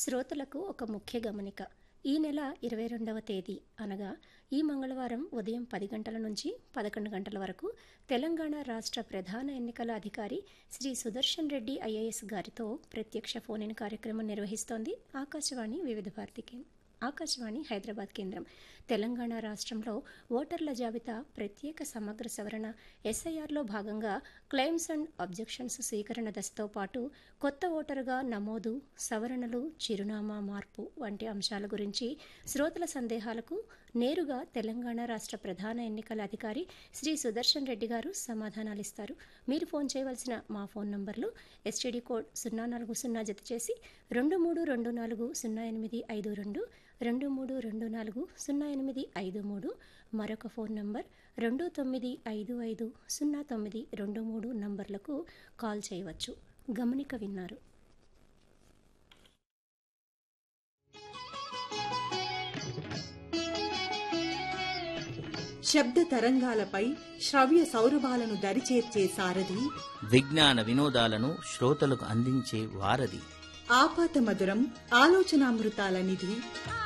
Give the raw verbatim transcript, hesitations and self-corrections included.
శ్రోతలకు ఒక ముఖ్య గమనిక. ఈ నెల ఇరవై రెండవ తేదీ అనగా ఈ మంగళవారం ఉదయం పది గంటల నుంచి పదకొండు గంటల వరకు తెలంగాణ రాష్ట్ర ప్రధాన ఎన్నికల అధికారి శ్రీ సుదర్శన్ రెడ్డి ఐఏఎస్ గారితో ప్రత్యక్ష ఫోన్ ఇన్ కార్యక్రమం నిర్వహిస్తోంది ఆకాశవాణి వివిధ భారతి కేంద్రం. ఆకాశవాణి హైదరాబాద్ కేంద్రం. తెలంగాణ రాష్ట్రంలో ఓటర్ల జాబితా ప్రత్యేక సమగ్ర సవరణ ఎస్ఐఆర్లో భాగంగా క్లెయిమ్స్ అండ్ అబ్జెక్షన్స్ స్వీకరణ దశతో పాటు కొత్త ఓటరుగా నమోదు, సవరణలు, చిరునామా మార్పు వంటి అంశాల గురించి శ్రోతల సందేహాలకు నేరుగా తెలంగాణ రాష్ట్ర ప్రధాన ఎన్నికల అధికారి శ్రీ సుదర్శన్ రెడ్డి గారు సమాధానాలిస్తారు. మీరు ఫోన్ చేయవలసిన మా ఫోన్ నంబర్లు ఎస్టీడీ కోడ్ సున్నా నాలుగు సున్నా జత చేసి రెండు మూడు రెండు నాలుగు సున్నా ఎనిమిది ఐదు రెండు రెండు మూడు రెండు నాలుగు సున్నా ఎనిమిది ఐదు మూడు, మరొక ఫోన్ నంబర్ రెండు తొమ్మిది ఐదు ఐదు సున్నా తొమ్మిది రెండు మూడు నంబర్లకు కాల్ చేయవచ్చు. గమనిక విన్నారు. శబ్ద తరంగాలపై శ్రవ్య సౌరభాలను దరిచేర్చే సారథి, విజ్ఞాన వినోదాలను శ్రోతలకు అందించే వారధి, ఆపాత మధురం ఆలోచనామృతాల నిధి.